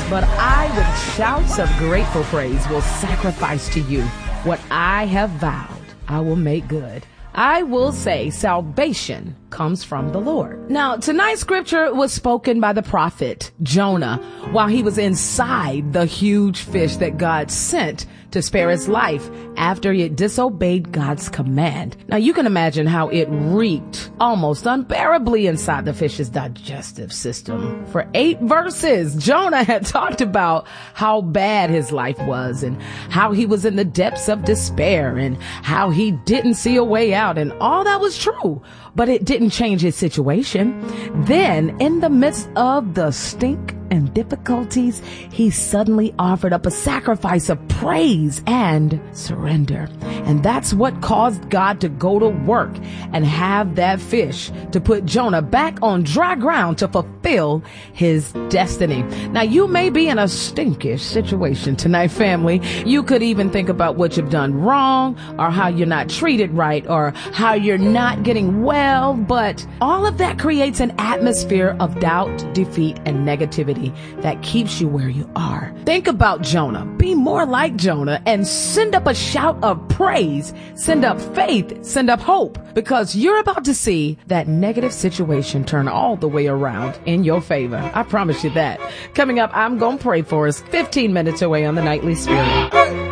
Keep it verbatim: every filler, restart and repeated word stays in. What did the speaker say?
But I, with shouts of grateful praise, will sacrifice to you what I have vowed. I will make good. I will say salvation comes from the Lord. Now, tonight's scripture was spoken by the prophet Jonah while he was inside the huge fish that God sent to spare his life after he had disobeyed God's command. Now, you can imagine how it reeked almost unbearably inside the fish's digestive system. For eight verses, Jonah had talked about how bad his life was and how he was in the depths of despair and how he didn't see a way out, and all that was true. But it didn't change his situation. Then, in the midst of the stink and difficulties, he suddenly offered up a sacrifice of praise and surrender. And that's what caused God to go to work and have that fish to put Jonah back on dry ground to fulfill his destiny. Now, you may be in a stinkish situation tonight, family. You could even think about what you've done wrong, or how you're not treated right, or how you're not getting well. But all of that creates an atmosphere of doubt, defeat, and negativity that keeps you where you are. Think about Jonah. Be more like Jonah and send up a shout of praise, send up faith, send up hope, because you're about to see that negative situation turn all the way around in your favor. I promise you that. Coming up, I'm going to pray for us fifteen minutes away on the Nightly Spirit.